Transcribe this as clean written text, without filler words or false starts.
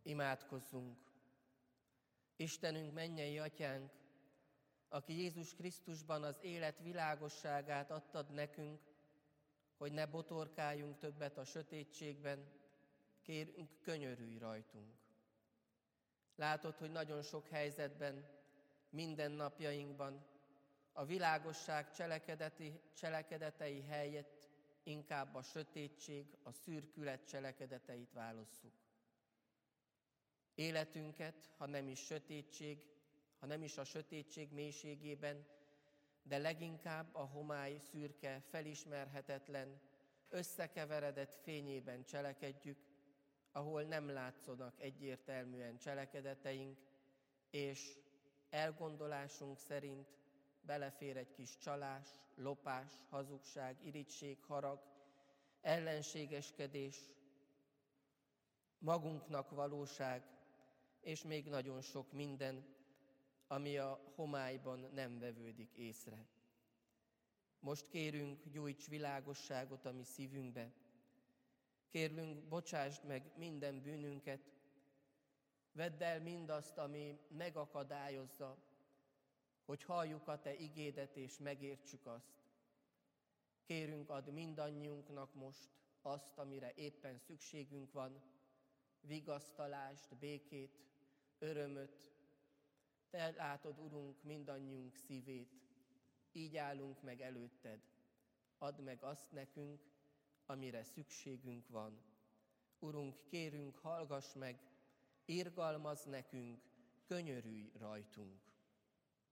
Imádkozzunk! Istenünk, mennyei Atyánk, aki Jézus Krisztusban az élet világosságát adtad nekünk, hogy ne botorkáljunk többet a sötétségben, kérünk, könyörülj rajtunk. Látod, hogy nagyon sok helyzetben, mindennapjainkban a világosság cselekedetei helyett inkább a sötétség, a szürkület cselekedeteit válasszuk. Életünket, ha nem is a sötétség mélységében, de leginkább a homály szürke, felismerhetetlen, összekeveredett fényében cselekedjük, ahol nem látszanak egyértelműen cselekedeteink, és elgondolásunk szerint belefér egy kis csalás, lopás, hazugság, irigység, harag, ellenségeskedés, magunknak valóság, és még nagyon sok minden, ami a homályban nem vevődik észre. Most kérünk, gyújts világosságot a mi szívünkbe. Kérlünk, bocsásd meg minden bűnünket, vedd el mindazt, ami megakadályozza, hogy halljuk a Te igédet és megértsük azt. Kérünk, add mindannyiunknak most azt, amire éppen szükségünk van, vigasztalást, békét, örömöt. Te látod, Urunk, mindannyiunk szívét, így állunk meg előtted. Add meg azt nekünk, amire szükségünk van. Urunk, kérünk, hallgass meg, irgalmazz nekünk, könyörülj rajtunk.